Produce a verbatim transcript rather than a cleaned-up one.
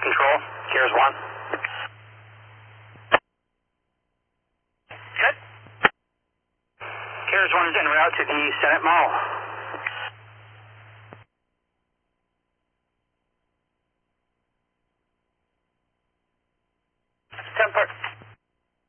control. Here's one. Good. Here's one en route to the Senate Mall. ten